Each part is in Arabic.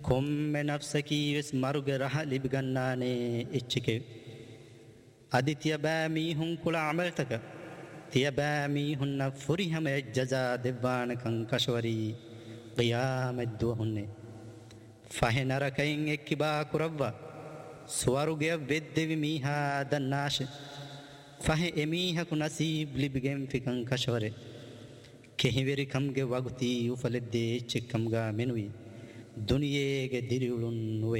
කොම්මෙ නෆ්සකීවෙස් මරුග රහ ලිබිගන්නානේ එච්චිකෙ අදිතිය බෑමීහුන් කුල අමල්තක තිය බෑමීහුන්න ෆුරිහම ජසා දෙවානකං කශවරී qiyaamedduhunne fahenarakain ekkiba kurawwa swaruge veddevi miha dannash fahe emiha ku nasib libgen fikan kashware kehiveri kamge waguti ufaledde chekkamga menui duniyege diriulun nuwe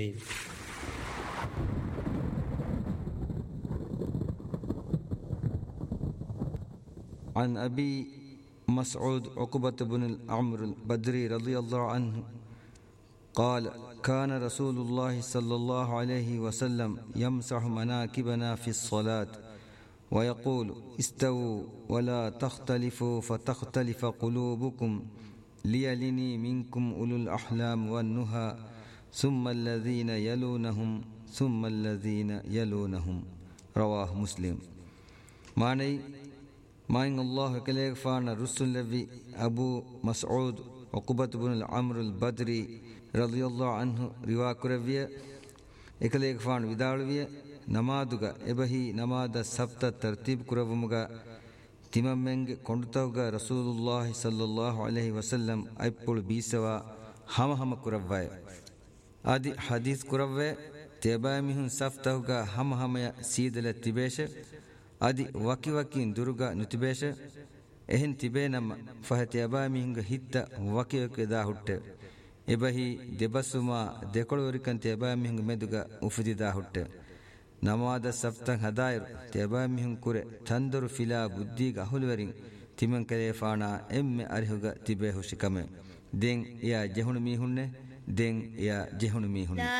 عن أبي مسعود عقبة بن العمر البدري رضي الله عنه قال كان رسول الله صلى الله عليه وسلم يمسح مناكبنا في الصلاة ويقول استووا ولا تختلفوا فتختلف قلوبكم ليلني منكم أولو الأحلام والنهى ثم الذين يلونهم ثم الذين يلونهم رواه مسلم معني ماين الله كليك فانا رسول لبي أبو مسعود عقبة بن العمر البدري رضي الله عنه روا كربية إكليك فان ودالوية نمادوغا إبهي نماد سبت ترتيب كربمغا تمامنگ كندتوغا رسول الله صلى الله عليه وسلم أيبول بيسوا هم كربواي آدي حديث كربواي تيباميهن سفتوغا هم سيدل تبيش adi waki wakin duruga nutibesha ehen tibenam fahati abamihinga hitta wakiyake da hutte ebahi debasuma dekolorikan te abamihinga meduga ufidi da hutte namada saptan hadair te abamihin kure tandoru fila buddhiga ahulwerin timan kale faana emme arihuga tibehu shikame den ya jehunu mihunne den ya jehunu mihunne